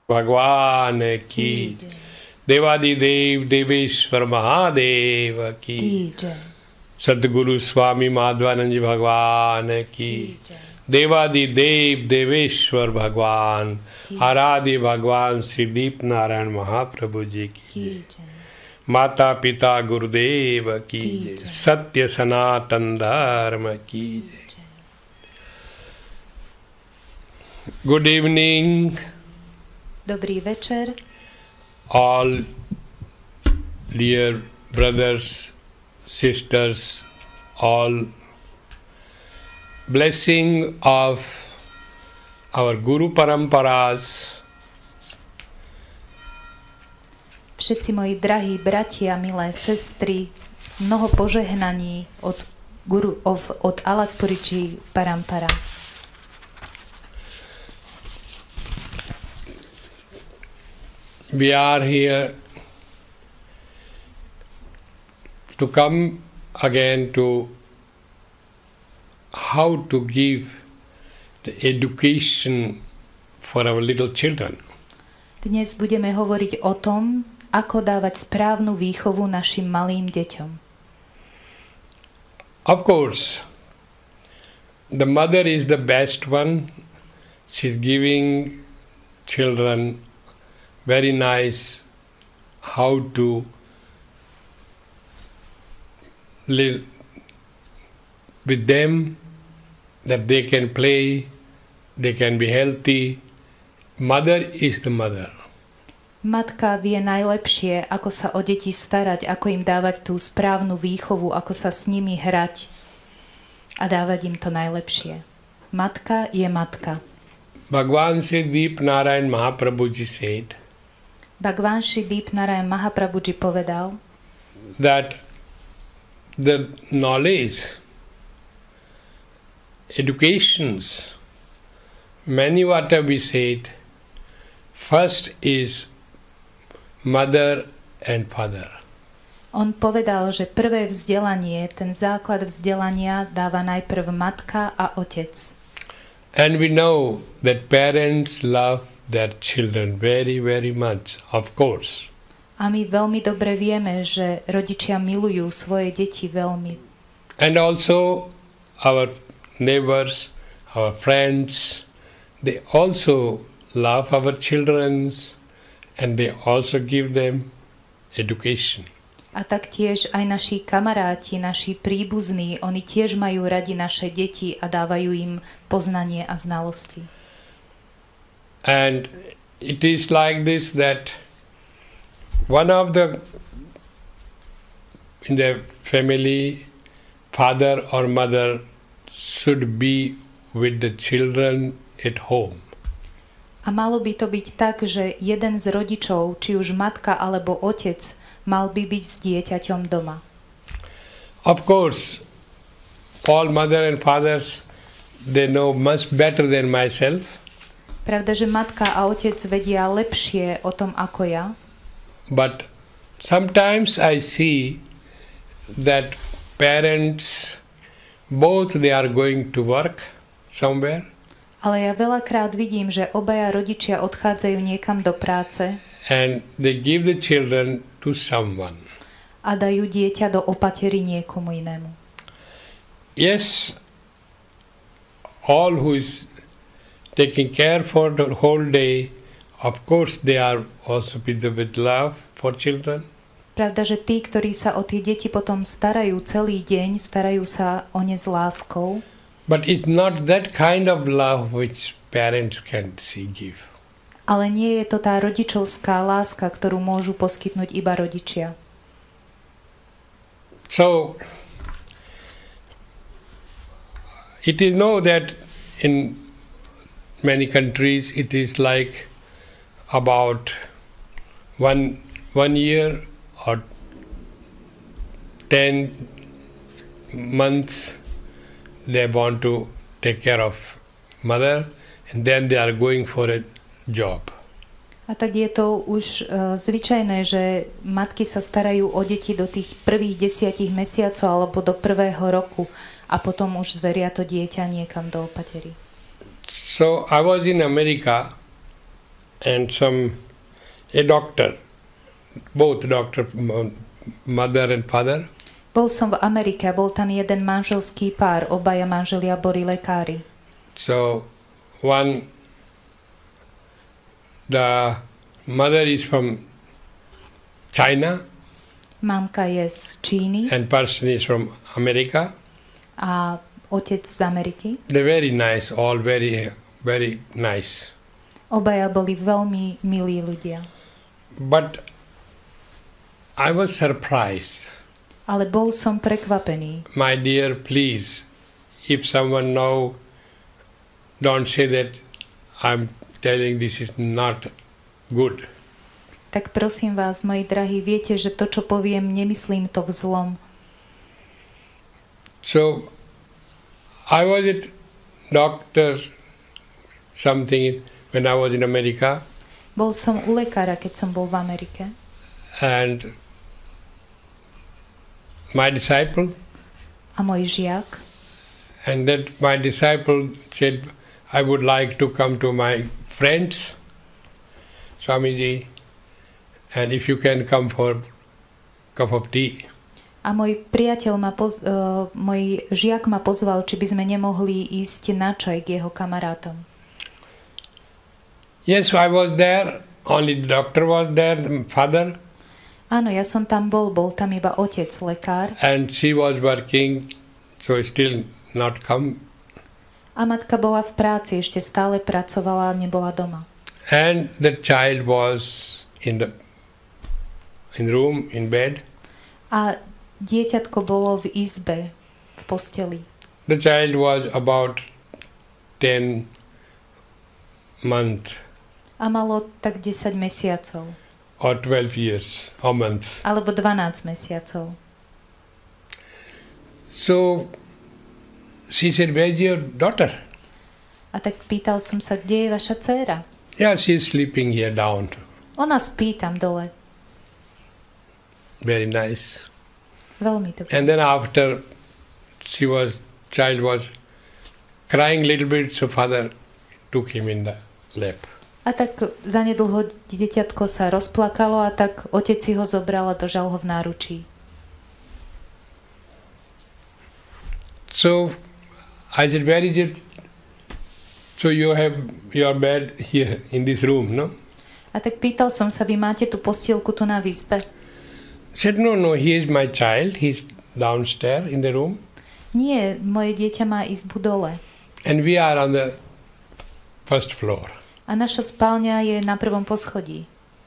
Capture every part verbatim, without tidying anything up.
भगवान की देवादिदेव देवेश्वर महादेव की सद्गुरु स्वामी माधवानंद जी भगवान की देवादिदेव देवेश्वर भगवान आराध्य भगवान श्री दीप नारायण महाप्रभु जी की माता पिता गुरुदेव की सत्य सनातन धर्म की good evening. Dobrý večer. All dear brothers, sisters, all blessing of our Guru Paramparas. Všetci moji drahí bratia, milé sestry, mnoho požehnaní od, guru, of, od Alatpuriči Parampara. We are here to come again to how to give the education for our little children. Dnes budeme hovoriť o tom, ako dávať správnu výchovu našim malým deťom. Of course, the mother is the best one. She's giving children very nice how to live with them, that they can play, they can be healthy. Mother is the mother. Matka vie najlepšie, ako sa o deti starať, ako im dávať tú správnu výchovu, ako sa s nimi hrať a dávať im to najlepšie. Matka je matka. Bhagwan Sri Deep Narayan Mahaprabhuji said, Bhagwan Sri Deep Narayan Mahaprabhuji povedal, that the knowledge, educations, many whatever we said, first is mother and father. On povedal, že prvé vzdelanie, ten základ vzdelania dáva najprv matka a otec. And we know that parents love their children very, very much, of course. A my veľmi dobre vieme, že rodičia milujú svoje deti veľmi. And also our neighbors, our friends, they also love our children and they also give them education. A taktiež aj naši kamaráti, naši príbuzní, oni tiež majú radi naše deti a dávajú im poznanie a znalosti. And it is like this that one of the in the family, father or mother should be with the children at home. A malo by to byť tak, že jeden z rodičov, či už matka alebo otec, mal by byť s dieťaťom doma. Of course, all mother and fathers, they know much better than myself. Pravda, že matka a otec vedia lepšie o tom ako ja. But sometimes I see that parents, both they are going to work somewhere. Ale ja veľakrát vidím, že obaja rodičia odchádzajú niekam do práce. And they give the children to someone. A dajú dieťa do opatery niekomu inému. Yes, all who is taking care for the whole day, of course they are also with, the, with love for children. Pravda, že tí, ktorí sa o tie deti potom starajú celý deň, starajú sa o ne s láskou. But it's not that kind of love which parents can see give. Ale nie je to tá rodičovská láska, ktorú môžu poskytnúť iba rodičia. So, it is know that in many countries it is like about one one year or ten months they want to take care of mother and then they are going for a job. A tak je to už uh, zvyčajné, že matky sa starajú o deti do tých prvých desiatich mesiacov alebo do prvého roku a potom už zveria to dieťa niekam do opatery. So I was in America and some a doctor, both doctor, mother and father. Bol som v Amerike a bol tam jeden manželský pár, obaja manželia boli lekári. So one, the mother is from China. Mamka je z Číny And person is from America. a otec z Ameriky. They're very nice, all very, very nice. Obaja boli veľmi milí ľudia. But I was surprised. Ale bol som prekvapený. My dear, please, if someone know, don't say that I'm telling this is not good. Tak prosím vás, moji drahí, viete, že to, čo poviem, nemyslím to v zlom. So, I was at doctor something when I was in America. Bol som u lekára, keď som bol v Amerike. And my disciple, A môj žiak, and that my disciple said, I would like to come to my friends, Swamiji, and if you can come for cup of tea. a môj priateľ ma poz, uh, môj žiak ma pozval, či by sme nemohli ísť na čaj k jeho kamarátom. Yes, I was there, only the doctor was there, the father, Áno, ja som tam bol, bol tam iba otec, lekár, and she was working, so still not come. a matka bola v práci, ešte stále pracovala, nebola doma. And the child was in the in room, in bed. A dieťatko bolo v izbe, v posteli. The child was about ten months A malo tak desať mesiacov, or twelve years or months. alebo dvanásť mesiacov. So she said, where's your daughter? A tak pýtal som sa, kde je vaša dcéra? Yeah, she's sleeping here down. Ona spí tam dole. Very nice. Veľmi dobré. And then after she was, child was crying a little bit, so father took him in the lap. A tak zanedlho dieťatko sa rozplakalo a tak otec si ho zobral a držal ho v náručí. So I said, where is it? So you have your bed here in this room, no? A tak pýtal som sa, vy máte tú postielku tu na výzbe? Said, no, no, he is my child. He's downstairs in the room. Nie, moje dieťa má izbu dole. And we are on the first floor. A naša spálňa je na prvom poschodí.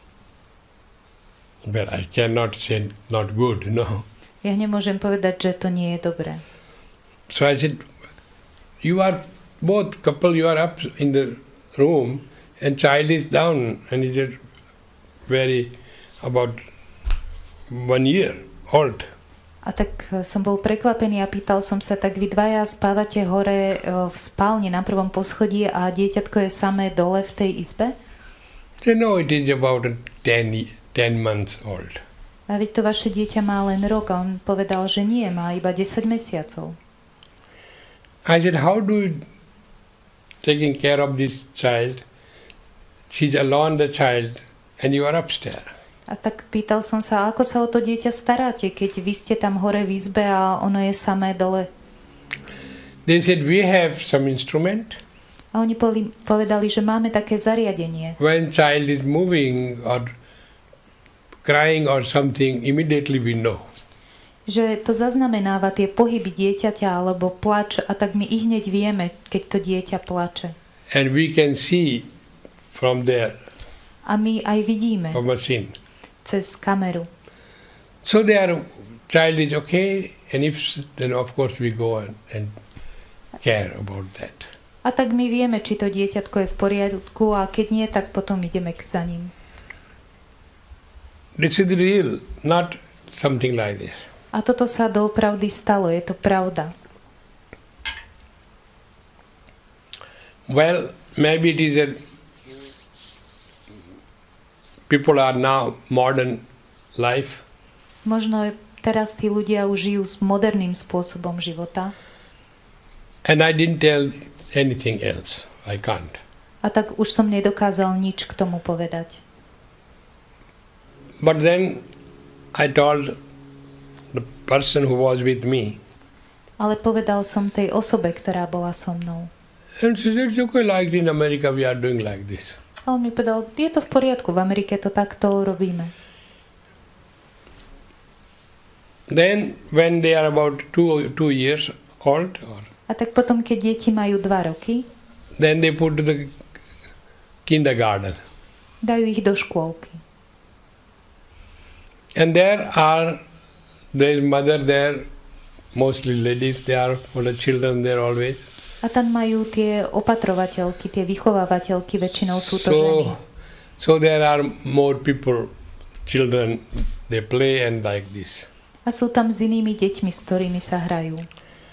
But I cannot say not good, no. Ja nemôžem povedať, že to nie je dobré. So I said, you are both couple, you are up in the room and child is down and he is very about one year old. A tak som bol prekvapený a pýtal som sa, tak vy dvaja spávate hore v spálni na prvom poschodí a dieťatko je samé dole v tej izbe? Said, no, it is about ten, ten months old. A veď to vaše dieťa má len rok a on povedal, že nie, má iba desať mesiacov. I said, how do you taking care of this child? She's alone, the child, and you are upstairs. A tak pýtal som sa, ako sa o to dieťa staráte, keď vy ste tam hore v izbe a ono je samé dole. They said, we have some instrument. A oni povedali, že máme také zariadenie. When child is moving or crying or something, immediately we know. Že to zaznamenáva tie pohyby dieťaťa alebo plač a tak my i hneď vieme, keď to dieťa plače. And we can see from there. A my aj vidíme from a scene. Cez kameru. So their child is okay, and if then of course we go and, and care about that. A tak my vieme, či to dieťatko je v poriadku a keď nie, tak potom ideme za ním. This is real, not something like this. A toto sa doopravdy stalo, je to pravda. Well, maybe it is a people are now modern life. Možno teraz tí ľudia už žijú s moderným spôsobom života. And I didn't tell anything else. I can't. A tak už som nedokázal nič k tomu povedať. But then I told the person who was with me. Ale povedal som tej osobe, ktorá bola so mnou. And she said, it's okay, like in America we are doing like this. A on mi povedal, je to v poriadku, v Amerike to takto robíme. Then when they are about two, two years old, or A tak potom, keď deti majú dva roky, then they put to the kindergarten. dajú ich do škôlky. And there are, there is mother there, mostly ladies, they are for the children there always. A tam majú tie opatrovateľky, tie vychovávateľky, väčšinou sú to So, ženy. so there are more people, children, they play and like this. A sú tam s inými deťmi, s ktorými sa hrajú.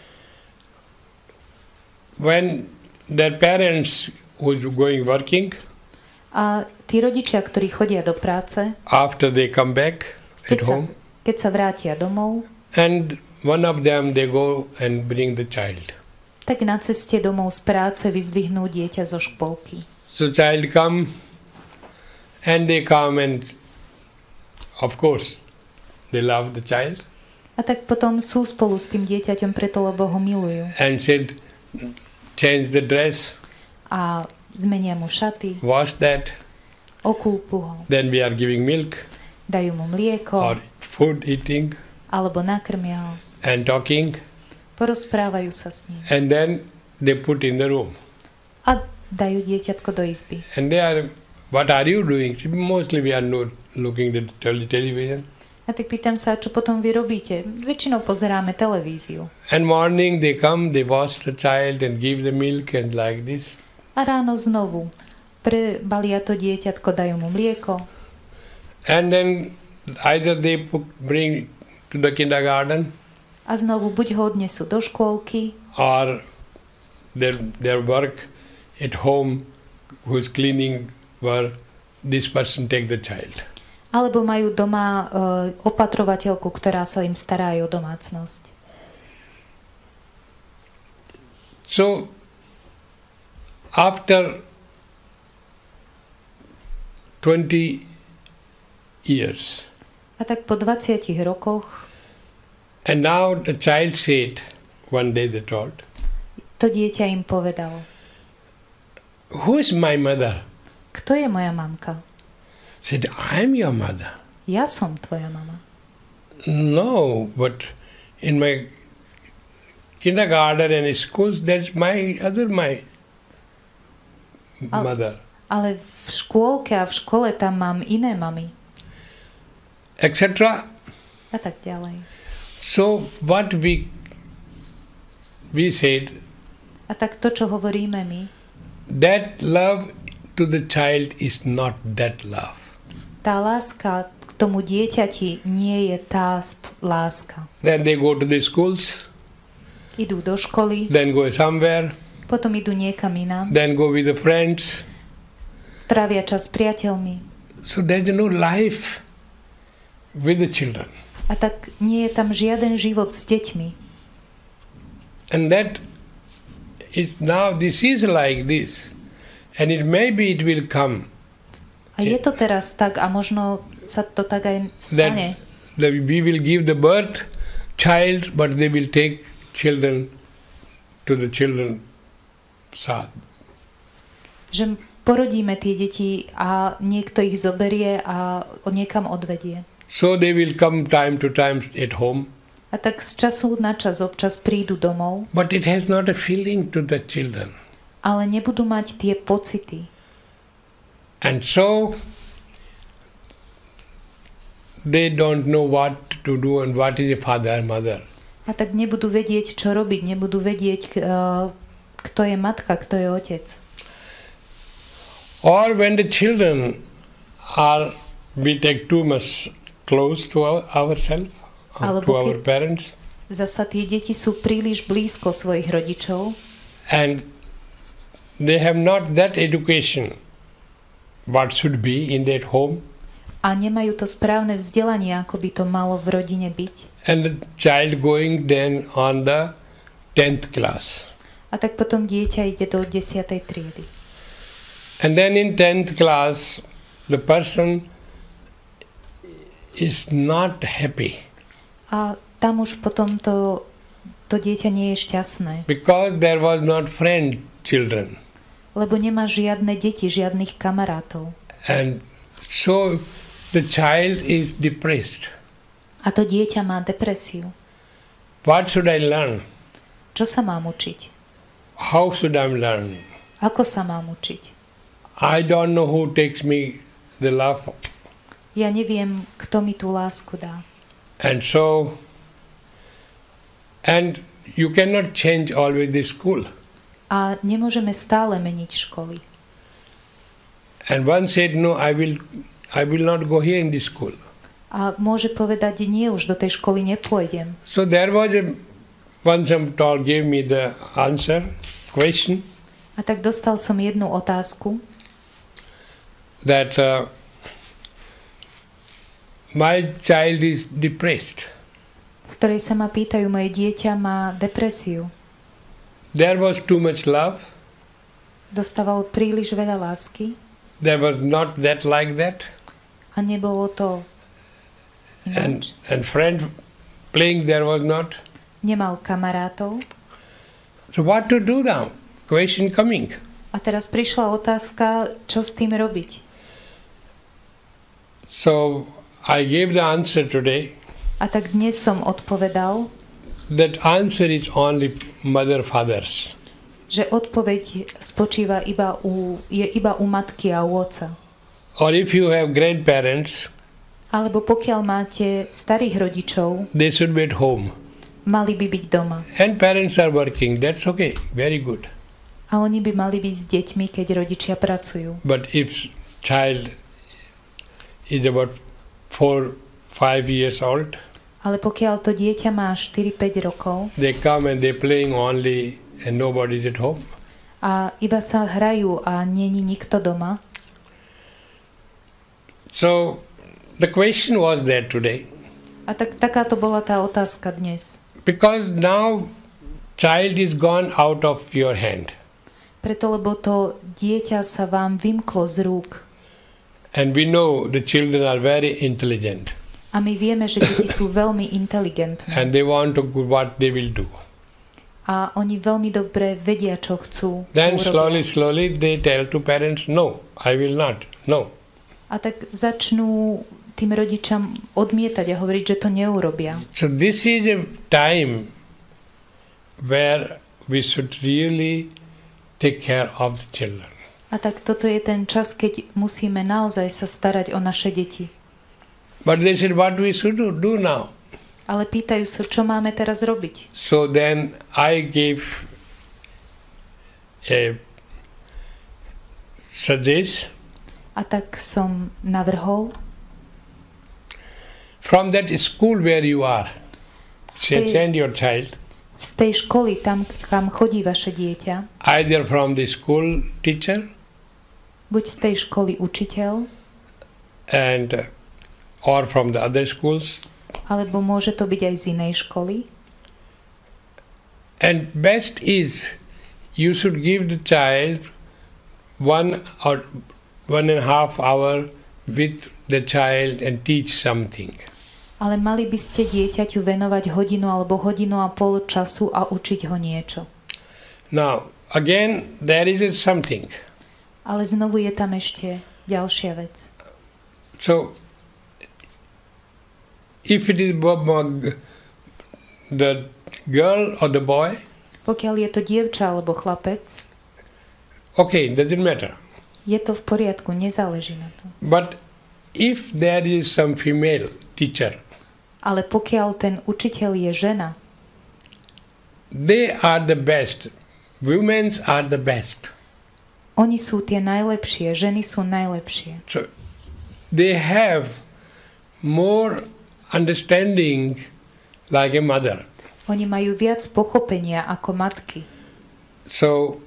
When their parents who's going working, A tí rodičia, ktorí chodia do práce, after they come back keď at sa, home, keď sa vrátia domov, and one of them they go and bring the child. tak na ceste domov z práce vyzdvihnú dieťa zo škôlky. So child come and they come and of course they love the child A tak potom sú spolu s tým dieťaťom preto, lebo ho milujú. and said change the dress, A zmenia mu šaty, wash that, okúpu ho, then we are giving milk dajú mu mlieko, or food eating alebo nakrmia ho, and talking, porozprávajú sa s ním and then they put in the room a dajú dieťatko do izby. and they are, what are you doing? Mostly we are not looking at tele- television. A tak pýtam sa, čo potom vy robíte? Väčšinou pozeráme televíziu. And morning they come, they wash the child and give the milk and like this. A ráno znovu prebalia to dieťatko, dajú mu mlieko And then either they put, bring to the kindergarten a znovu buď ho odnesú do škôlky, or their, their work at home who's cleaning where this person take the child. alebo majú doma uh, opatrovateľku, ktorá sa im stará aj o domácnosť. So after twenty years, A tak po dvadsiatich rokoch and now the child said, one day they told, to dieťa im povedalo, who is my mother? kto je moja mamka? Said, I am your mother. Ja som tvoja mama. No, but in my kindergarten and schools, that's my other my Al- mother, Ale v škôlke a v škole tam mám iné mamy. et cetera. A tak ďalej. So what we we said, A tak to, čo hovoríme my, that love to the child is not that love. tá láska k tomu dieťati nie je tá sp- láska. Then they go to the schools, Idú do školy, then go somewhere, potom idú niekam inám, then go with the friends. trávia čas s priateľmi. So there's no life with the children. A tak nie je tam žiaden život s deťmi. And that is now, this is like this. And it maybe it will come. A je to teraz tak a možno sa to tak aj That, stane. that we will give the birth child, but they will take children to the children side. Že porodíme tie deti a niekto ich zoberie a niekam odvedie. So they will come time to time at home. A tak z času na čas občas prídu domov, But it has not a feeling to the children. ale nebudú mať tie pocity. And so they don't know what to do and what is a father and mother. A tak nebudú vedieť, čo robiť, nebudú vedieť, k- uh, kto je matka, kto je otec. Or when the children are, we take too much close to our, ourselves, or to Alebo our keď- parents, Zasa tie deti sú príliš blízko svojich rodičov and they have not that education what should be in that home, a nemajú to správne vzdelanie, ako by to malo v rodine byť. and the child going then on the tenth class. A tak potom dieťa ide do desiatej triedy. And then in tenth class, the person is not happy. A tam už potom to, to dieťa nie je šťastné. Because there was not friend children. Lebo nemá žiadne deti, žiadnych kamarátov. And so the child is depressed. A to dieťa má depresiu. What should I learn? Čo sa mám učiť? How should I learn? Ako sa mám učiť? I don't know who takes me the love. Ja neviem, kto mi tú lásku dá. And so, and you cannot change always the school. A nemôžeme stále meniť školy. And one said, no, I will, I will not go here in this school. A môže povedať, nie, už do tej školy nepôjdem. So there was a, one some tall gave me the answer, question. A tak dostal som jednu otázku. That uh, my child is depressed. V ktorej sa ma pýtajú, moje dieťa má depresiu. There was too much love. Dostával príliš veľa lásky. There was not that like that. A nebolo to And, ináč. and friend playing there was not. Nemal kamarátov. So what to do now? Question coming. A teraz prišla otázka, čo s tým robiť. So I gave the answer today. A tak dnes som odpovedal, That answer is only mother fathers. že odpoveď spočíva iba u, je iba u matky a u otca. Or if you have grandparents, Alebo pokiaľ máte starých rodičov, they should be at home. mali by byť doma. And parents are working. That's okay. Very good. A oni by mali byť s deťmi, keď rodičia pracujú. But if child is about four, five years old, Ale pokiaľ to dieťa má štyri päť rokov they come and they're playing only and nobody's at home. a iba sa hrajú a není nikto doma, So the question was there today. a tak takáto bola tá otázka dnes. Because now child is gone out of your hand. Preto, lebo to dieťa sa vám vymklo z rúk. And we know the children are very intelligent. A my vieme, že deti sú veľmi inteligentné. And they want to do what they will do. A oni veľmi dobre vedia, čo chcú. Čo Then urobia. slowly, slowly they tell to parents, no, I will not, no. A tak začnú tým rodičom odmietať a hovoriť, že to neurobia. So this is a time where we should really take care of the children. A tak toto je ten čas, keď musíme naozaj sa starať o naše deti. But they said, what we should do, do now? Ale pýtajú sa, čo máme teraz robiť. So then I gave a suggest A tak som navrhol from that school where you are, Hey. send your child, z tej školy, tam, kam chodí vaše dieťa, either from the school teacher buď z tej školy učiteľ, and uh, or from the other schools. alebo môže to byť aj z inej školy. And best is you should give the child one or one and a half hour with the child and teach something. Ale mali by ste dieťaťu venovať hodinu alebo hodinu a pol času a učiť ho niečo. Now, again, there is something. Ale znovu je tam ešte ďalšia vec. So, if it is the girl or the boy, Pokiaľ je to dievča alebo chlapec, okay, doesn't matter. je to v poriadku, nezáleží na tom. But if there is some female teacher, Ale pokiaľ ten učiteľ je žena, they are the best. Women are the best. oni sú tie najlepšie, ženy sú najlepšie. So they have more understanding like a mother. Oni majú viac pochopenia ako matky. So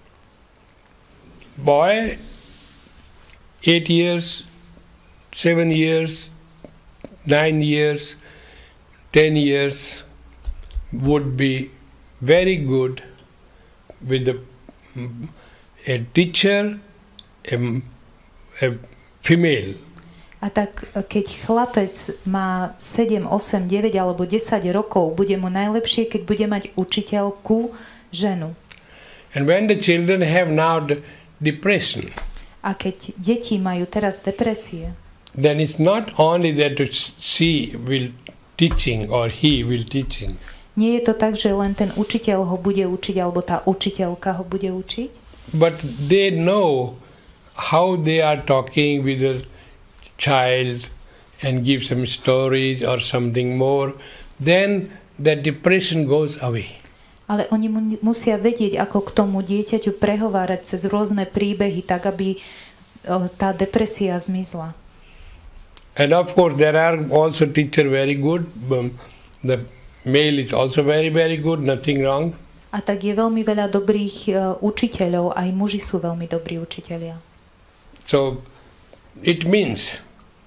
boy, eight years, seven years, nine years, ten years would be very good with the, a teacher a, a female. A tak keď chlapec má sedem, osem, deväť alebo desať rokov, bude mu najlepšie, keď bude mať učiteľku ženu. And when the children have now the depression, a keď deti majú teraz depresie, then it's not only that she will teaching or he will teaching. Nie je to tak, že len ten učiteľ ho bude učiť alebo tá učiteľka ho bude učiť. But they know how they are talking with the child and give some stories or something more, then the depression goes away. Ale oni mu, musia vedieť, ako k tomu dieťaťu prehovárať cez rôzne príbehy, tak aby o, tá depresia zmizla. And of course there are also teachers very good. Um, the male is also very very good, nothing wrong. A tak je veľmi veľa dobrých uh, učiteľov, aj muži sú veľmi dobrí učitelia. So it means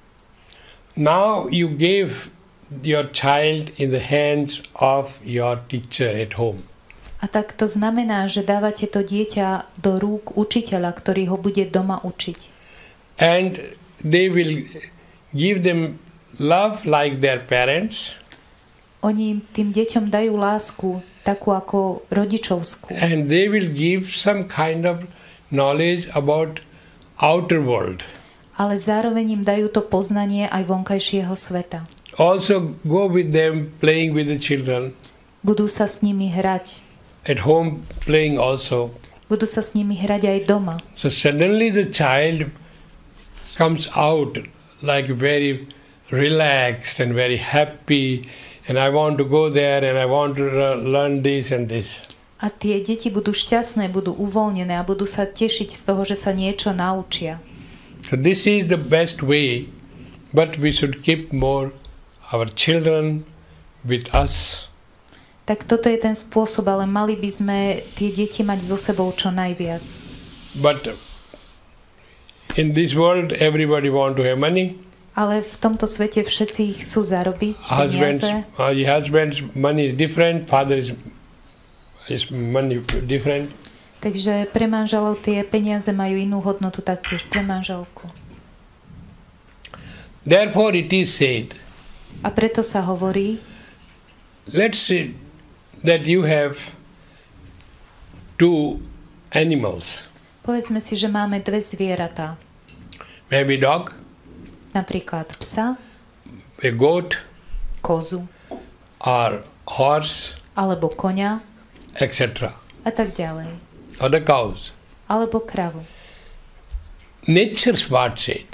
now you gave your child in the hands of your teacher at home. A tak to znamená, že dávate to dieťa do rúk učiteľa, ktorý ho bude doma učiť. And they will give them love like their parents. Oni tým deťom dajú lásku, takú ako rodičovskú. And they will give some kind of knowledge about outer world. Ale zároveň im dajú to poznanie aj vonkajšieho sveta. Also go with them playing with the children. Budú sa s nimi hrať. At home playing also. Budú sa s nimi hrať aj doma. So suddenly the child comes out like very relaxed and very happy, and I want to go there and I want to learn this and this. A tie deti budú šťastné, budú uvoľnené a budú sa tešiť z toho, že sa niečo naučia. So this is the best way, but we should keep more our children with us. Tak toto je ten spôsob, ale mali by sme tie deti mať so sebou čo najviac. But in this world everybody want to have money. Ale v tomto svete všetci chcú zarobiť Husbands, peniaze. uh, husband's money is different, father's is money different. Takže pre manželov tie peniaze majú inú hodnotu, taktiež pre manželku. Therefore it is said, a preto sa hovorí, let's say that you have two animals. Povedzme si, že máme dve zvieratá. Maybe dog, napríklad psa, a goat, kozu, or horse, alebo koňa, et cetera. A tak ďalej. Or the cows. Alebo kravu. Nature's what said.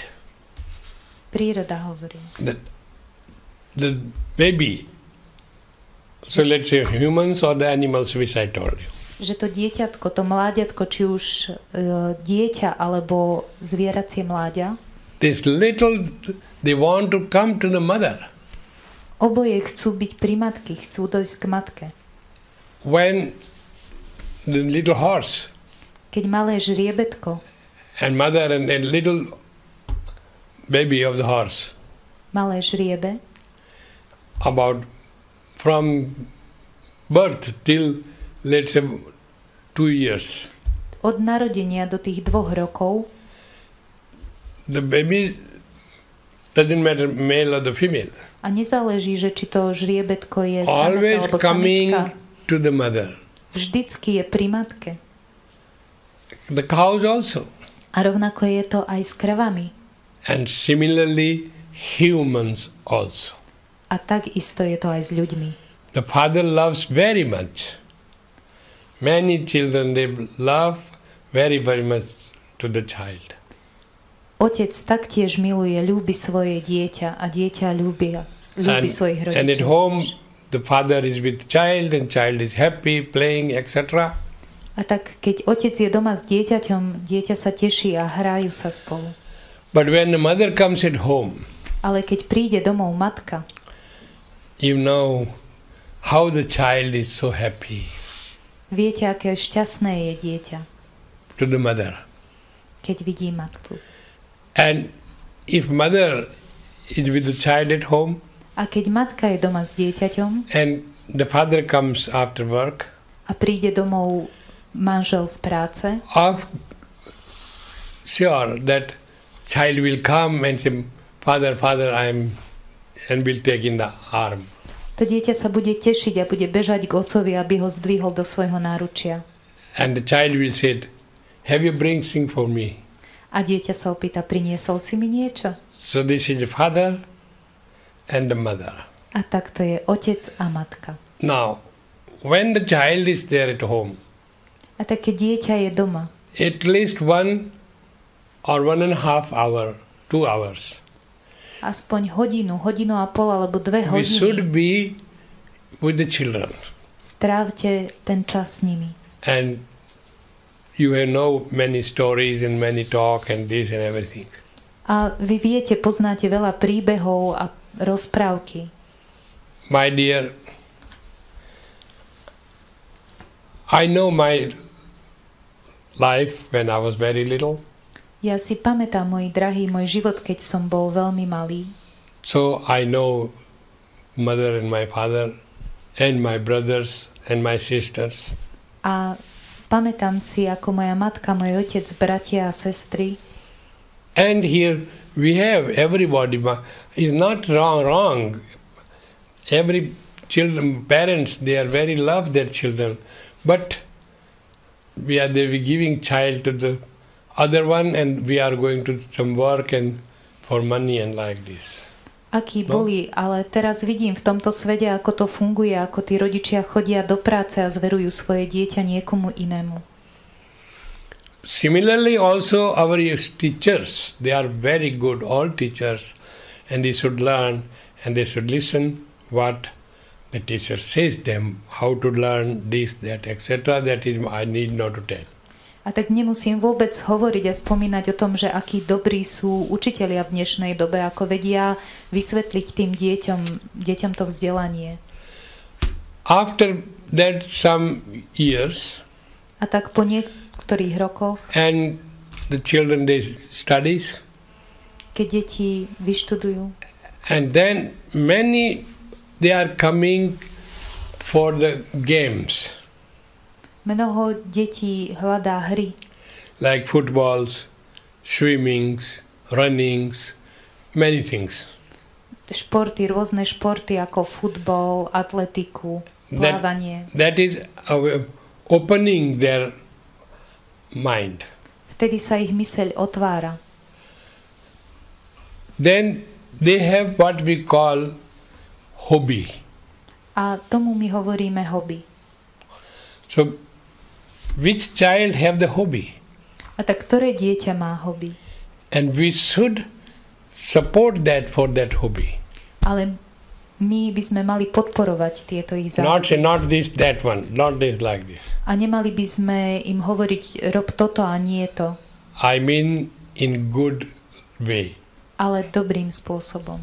Príroda hovorí. The, the baby. So let's say humans or the animals which I told you. Že to dieťatko, to mláďatko, či už uh, dieťa alebo zvieracie mláďa, this little, they want to come to the mother. Oboje chcú byť pri matke, chcú dojsť k matke. When the little horse keď malé žriebetko and mother and a little baby of the horse, malé žriebe, about from birth till let's say two years, od narodenia do tých dvoch rokov, the baby doesn't matter male or the female, a nezáleží, že či to žriebetko je samec always alebo coming samička, to the mother. Vždycky je pri matke. The cows also. A rovnako je to aj s kravami. And similarly humans also. A tak isto je to aj s ľuďmi. The father loves very much. Many children, they love very, very much to the child. Otec taktiež miluje, ľúbi svoje dieťa a dieťa ľúbi, ľúbi And, svojich rodičov. and at home the father is with child and child is happy, playing, et cetera. A tak keď otec je doma s dieťaťom, dieťa sa teší a hrajú sa spolu. But when the mother comes at home, ale keď príde domov matka, you know how the child is so happy. Viete, aké šťastné je dieťa. To the mother. Keď vidí matku. And if mother is with the child at home, a keď matka je doma s dieťaťom, and the father comes after work, a príde domov manžel z práce, of sure that child will come and say, Father, Father, I'm, and will take in the arm. To dieťa sa bude tešiť a bude bežať k otcovi, aby ho zdvihol do svojho náručia. And the child will say, have you bring something for me? A dieťa sa opýta, priniesol si mi niečo? So this is the father and the mother. A tak to je otec a matka. Now, when the child is there at home, A tak keď dieťa je doma, at least one or one and a half hour, two hours, aspoň hodinu, hodinu a pol alebo dve we should hodiny, be with the children. strávte ten čas s nimi. And you have know many stories and many talk and this and everything. A vy viete, poznáte veľa príbehov a rozprávky. My dear, I know my life when I was very little. Ja si pamätám, môj drahý, môj život, keď som bol veľmi malý. So I know mother and my father and my brothers and my sisters. A pamätám si, ako moja matka, môj otec, bratia a sestry. And here we have everybody. It's not wrong, wrong. Every children, parents, they are very love their children. But we are they be giving child to the other one and we are going to some work and for money and like this. Akí No. boli, ale teraz vidím v tomto svete, ako to funguje, ako tí rodičia chodia do práce a zverujú svoje dieťa niekomu inému. Similarly also our teachers, they are very good, all teachers, and they should learn and they should listen what the teacher says them, how to learn this, that, et cetera. That is, I need not to tell. A tak nemusím vôbec hovoriť a spomínať o tom, že akí dobrí sú učitelia v dnešnej dobe, ako vedia vysvetliť tým deťom, deťom to vzdelanie. After that some years, A tak po niektorých rokoch, and the children they studies, keď deti vyštudujú, and then many they are coming for the games mnoho detí hľadá hry, like footballs, swimmings, runnings, many things. športy, rôzne športy ako futbal, atletiku, plávanie. That, that is uh, opening their mind. Vtedy sa ich myseľ otvára. Then they have what we call hobby. A tomu my hovoríme hobby. So, which child have the hobby? A tak ktoré dieťa má hobby? And we should support that for that hobby. Ale my by sme mali podporovať tieto ich Not say, záujmy. not this, that one, not this, like this. A nemali by sme im hovoriť, rob toto a nie to, I mean in good way. ale dobrým spôsobom.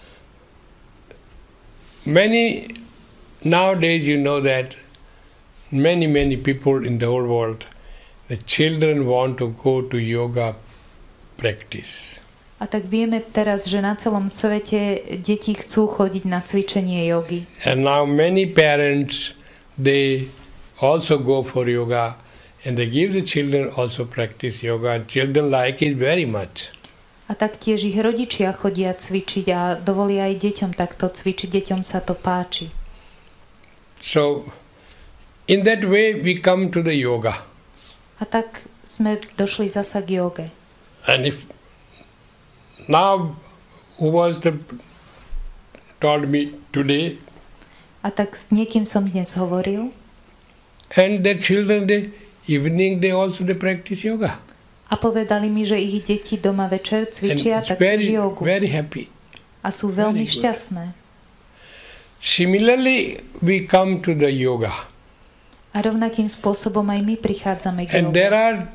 Many, nowadays you know that many, many people in the whole world, the children want to go to yoga practice. A tak vieme teraz, že na celom svete deti chcú chodiť na cvičenie jogy. And now many parents, they also go for yoga and they give the children also practice yoga. And children like it very much. A taktiež ich rodičia chodia cvičiť a dovolia aj deťom takto cvičiť. Deťom sa to páči. So, in that way we come to the yoga. A tak sme došli zasa k joge. And if now, who was the told me today, A tak s niekým som dnes hovoril and the children, the evening they also they practice yoga. a povedali mi, že ich deti doma večer And cvičia it's taktiež very, jogu very happy. a sú veľmi very good. šťastné. Similarly, we come to the yoga. A rovnakým spôsobom aj my prichádzame k And jogu. there are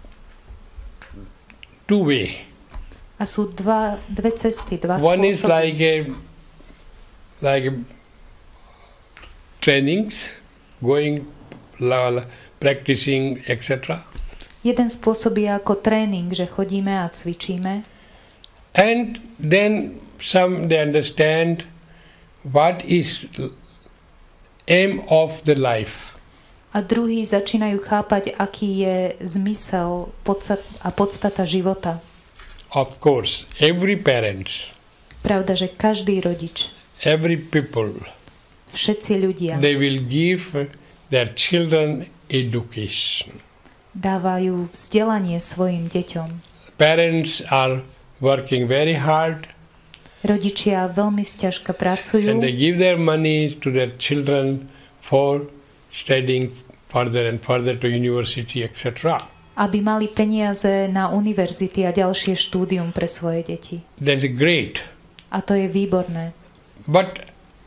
two ways. A sú dva, dve cesty, dva One is spôsoby. like a like a trainings, going la, la, practicing, et cetera. Jeden spôsob je ako tréning, že chodíme a cvičíme. And then some they understand what is aim of the life. A druhí začínajú chápať, aký je zmysel podstat- a podstata života. Of course, every parents, Pravda, že každý rodič, every people, všetci ľudia they will give their children education. dávajú vzdelanie svojim deťom. Parents are working very hard Rodičia veľmi sťažka pracujú and they give their money to their children for studying further and further to university, et cetera. aby mali peniaze na univerzity a ďalšie štúdium pre svoje deti. That's great. A to je výborné. But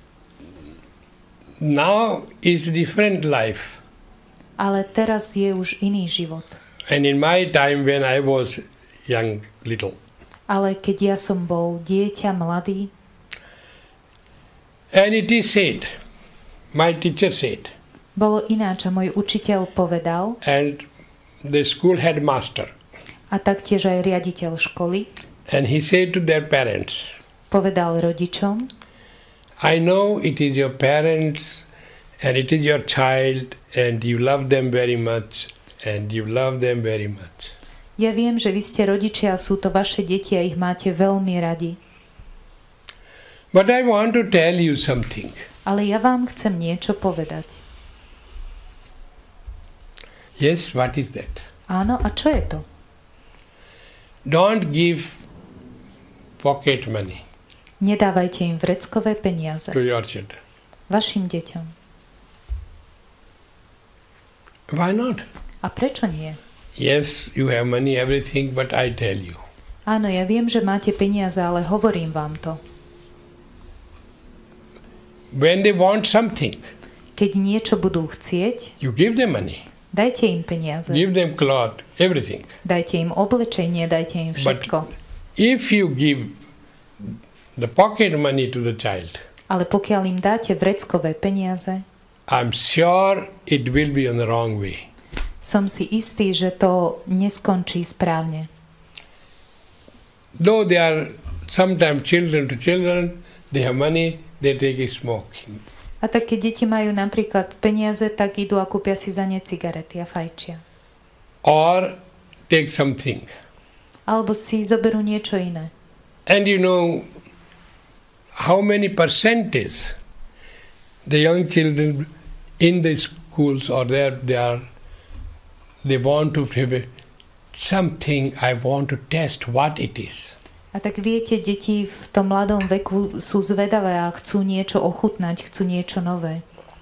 now is different life. Ale teraz je už iný život. And in my time when I was young, little, Ale keď ja som bol dieťa, mladý, and it is said, my teacher said, bolo ináč a môj učiteľ povedal, and the school headmaster, a taktiež aj riaditeľ školy, and he said to their parents, povedal rodičom, I know it is your parents and it is your child and you love them very much and you love them very much. ja viem, že vy ste rodičia a sú to vaše deti a ich máte veľmi radi. But I want to tell you something. Ale ja vám chcem niečo povedať. Yes, what is that? Áno, a čo je to? Don't give pocket money Nedávajte im vreckové peniaze. to your children. Vašim deťom. Why not? A prečo nie? Yes, you have money, everything, but I tell you, Áno, ja viem, že máte peniaze, ale hovorím vám to. when they want something, Keď niečo budú chcieť, you give them money, dajte im peniaze. give them cloth, everything. Dajte im oblečenie, dajte im všetko. If you give the pocket money to the child, Ale pokiaľ im dáte vreckové peniaze, I'm sure it will be on the wrong way. som si istý, že to neskončí správne. Though they are sometimes children to children, they have money, they take it smoking. A tak keď deti majú napríklad peniaze, tak idú a kúpia si za ne cigarety a fajčia. Or take something. Alebo si zoberú niečo iné. And you know how many percentage the young children in the schools or there they are they want to have something, I want to test what it is. A tak viete, deti v tom mladom veku sú zvedavé a chcú niečo ochutnať, chcú niečo nové.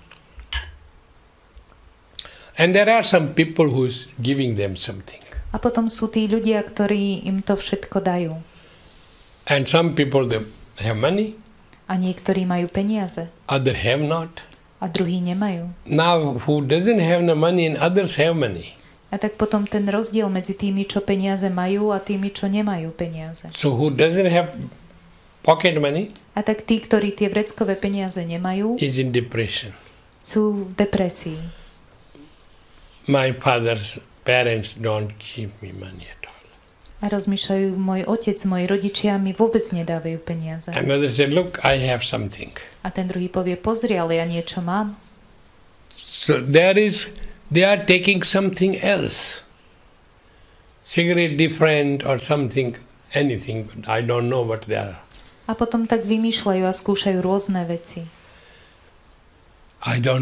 And there are some people who's giving them something. A potom sú tí ľudia, ktorí im to všetko dajú. And some people they have money, A niektorí majú peniaze, other have not. a druhí nemajú. Now who doesn't have the money and others have money. A tak potom ten rozdiel medzi tými, čo peniaze majú a tými, čo nemajú peniaze. So who doesn't have pocket money A tak tí, ktorí tie vreckové peniaze nemajú, is in depression. sú v depresii. My father's parents don't give me money at all. A rozmýšľajú, môj otec, moji rodičia mi vôbec nedávajú peniaze. Another said, look, I have something. A ten druhý povie, pozri, ale ja niečo mám. So there is, they are taking something else. Cigarette different or something, anything, but I don't know what they are. A potom tak vymýšľajú a skúšajú rôzne veci. I don't